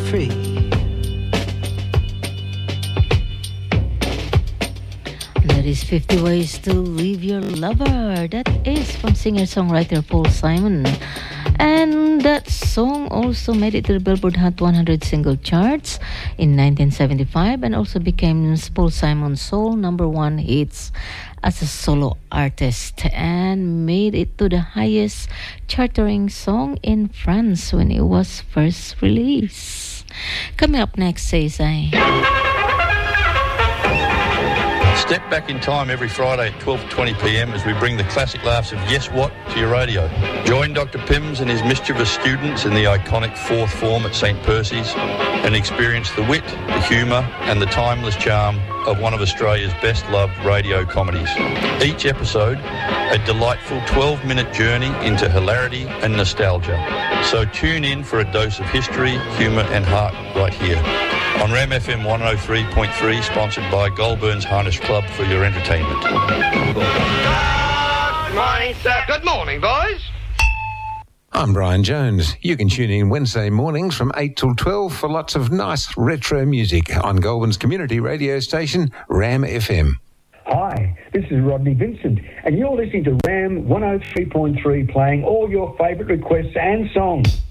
103. That is 50 Ways to Leave Your Lover. That is from singer-songwriter Paul Simon. And that song also made it to the Billboard Hot 100 single charts in 1975 and also became Paul Simon's sole #1 hits as a solo artist and made it to the highest charting song in France when it was first released. Coming up next, says I. Step back in time every Friday at 12:20pm as we bring the classic laughs of Yes What to your radio. Join Dr. Pims and his mischievous students in the iconic fourth form at St. Percy's and experience the wit, the humour and the timeless charm of one of Australia's best-loved radio comedies. Each episode, a delightful 12-minute journey into hilarity and nostalgia. So tune in for a dose of history, humour and heart right here on Ram FM 103.3, sponsored by Goulburn's Harness Club for your entertainment. Good morning, sir. Good morning, boys. I'm Brian Jones. You can tune in Wednesday mornings from 8 till 12 for lots of nice retro music on Goulburn's community radio station, Ram FM. Hi, this is Rodney Vincent, and you're listening to Ram 103.3, playing all your favourite requests and songs.